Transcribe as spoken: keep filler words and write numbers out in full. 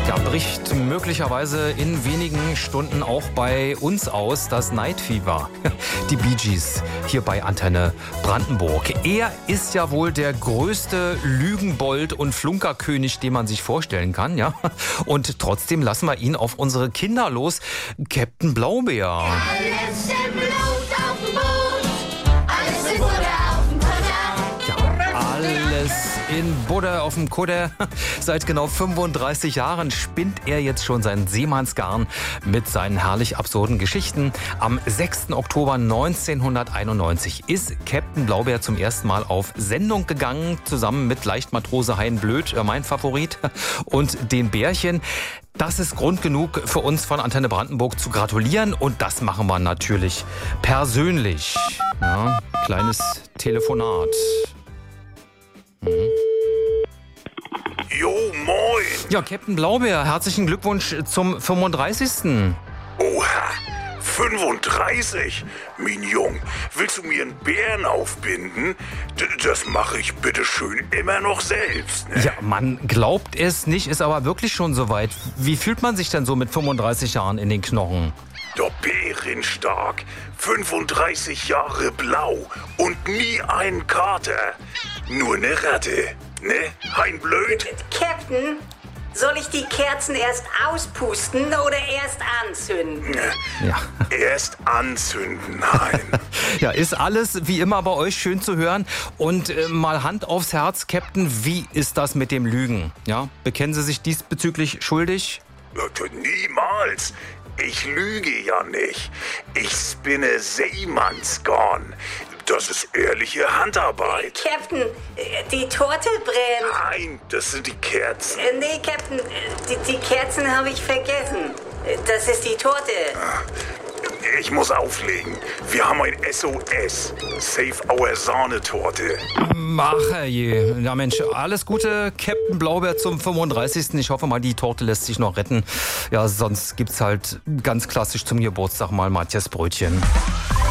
Ja, bricht möglicherweise in wenigen Stunden auch bei uns aus das Night Fever. Die Bee Gees hier bei Antenne Brandenburg. Er ist ja wohl der größte Lügenbold und Flunkerkönig, den man sich vorstellen kann, ja. Und trotzdem lassen wir ihn auf unsere Kinder los. Captain Blaubeer. Alles im Blut auf dem Boot, alles in Butter auf dem Kutter. Alles in Butter auf dem Kutter. Seit genau fünfunddreißig Jahren spinnt er jetzt schon sein Seemannsgarn mit seinen herrlich absurden Geschichten. Am sechsten Oktober neunzehnhunderteinundneunzig ist Captain Blaubeer zum ersten Mal auf Sendung gegangen, zusammen mit Leichtmatrose Hein Blöd, mein Favorit, und den Bärchen. Das ist Grund genug für uns von Antenne Brandenburg zu gratulieren, und das machen wir natürlich persönlich. Ja, kleines Telefonat. Mhm. Jo, moin. Ja, Captain Blaubeer, herzlichen Glückwunsch zum fünfunddreißigsten Oha, fünfunddreißig? Mein Jung, willst du mir einen Bären aufbinden? D- das mache ich bitteschön immer noch selbst, ne? Ja, man glaubt es nicht, ist aber wirklich schon soweit. Wie fühlt man sich denn so mit fünfunddreißig Jahren in den Knochen? Der Bärenstark, fünfunddreißig Jahre blau und nie ein Kater. Nur eine Ratte, ne? Hein Blöd? Captain, soll ich die Kerzen erst auspusten oder erst anzünden? Ja. Erst anzünden, Hein. Ja, ist alles wie immer bei euch schön zu hören. Und äh, mal Hand aufs Herz, Captain, wie ist das mit dem Lügen? Ja, bekennen Sie sich diesbezüglich schuldig? Niemals. Ich lüge ja nicht. Ich spinne Seemannsgarn. Das ist ehrliche Handarbeit. Captain, äh, die Torte brennt. Nein, das sind die Kerzen. Äh, Nee, Captain, äh, die, die Kerzen habe ich vergessen. Äh, Das ist die Torte. Ich muss auflegen. Wir haben ein S O S. Save our Sahnetorte. Mach je. Ja, Mensch, alles Gute, Captain Blaubeer zum fünfunddreißigsten Ich hoffe mal, die Torte lässt sich noch retten. Ja, sonst gibt's halt ganz klassisch zum Geburtstag mal Matthias Brötchen.